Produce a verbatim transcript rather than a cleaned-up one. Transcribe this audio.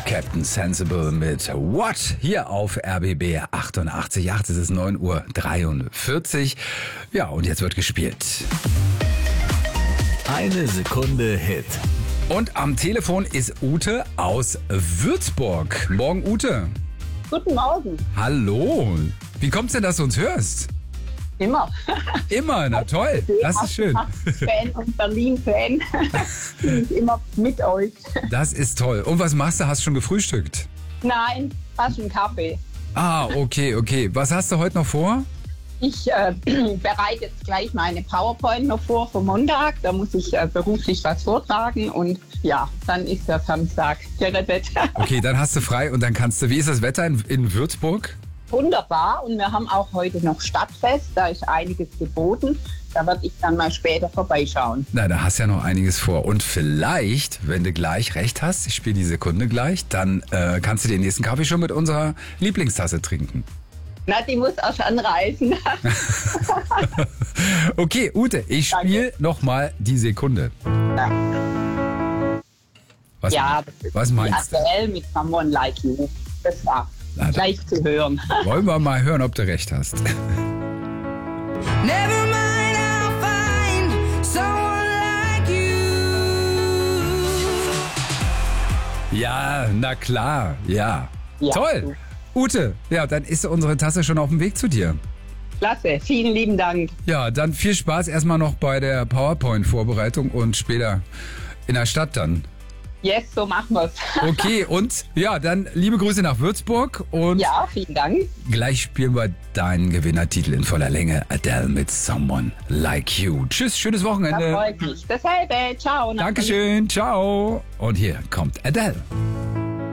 Captain Sensible mit What? Hier auf R B B achtundachtzig Komma acht. Es ist neun Uhr dreiundvierzig. Ja, und jetzt wird gespielt. Eine Sekunde Hit. Und am Telefon ist Ute aus Würzburg. Morgen, Ute. Guten Morgen. Hallo. Wie kommt's denn, dass du uns hörst? Immer. Immer, na toll. Das ist schön. Fan und Berlin-Fan. Bin ich immer mit euch. Das ist toll. Und was machst du? Hast du schon gefrühstückt? Nein, fast einen Kaffee. Ah, okay, okay. Was hast du heute noch vor? Ich äh, bereite jetzt gleich meine PowerPoint noch vor für Montag. Da muss ich äh, beruflich was vortragen und ja, dann ist der Samstag gerettet. Okay, dann hast du frei und dann kannst du. Wie ist das Wetter in, in Würzburg? Wunderbar, und wir haben auch heute noch Stadtfest, da ist einiges geboten. Da werde ich dann mal später vorbeischauen. Na, da hast du ja noch einiges vor. Und vielleicht, wenn du gleich recht hast, ich spiele die Sekunde gleich, dann äh, kannst du den nächsten Kaffee schon mit unserer Lieblingstasse trinken. Na, die muss erst anreisen. Okay, Ute, ich spiele nochmal die Sekunde. Ja, Was, ja was meinst du? Adele mit Someone Like You. Das war Na, gleich zu hören. Wollen wir mal hören, ob du recht hast. Never mind, I'll find someone like you. Ja, na klar, ja. Ja. Toll. Ute, ja, dann ist unsere Tasse schon auf dem Weg zu dir. Klasse, vielen lieben Dank. Ja, dann viel Spaß erstmal noch bei der PowerPoint-Vorbereitung und später in der Stadt dann. Yes, so machen wir's. Okay, und ja, dann liebe Grüße nach Würzburg und Ja, vielen Dank. gleich spielen wir deinen Gewinnertitel in voller Länge. Adele mit Someone Like You. Tschüss, schönes Das Wochenende. freut mich. Dasselbe. Ciao. nach Dankeschön, ciao. Und hier kommt Adele.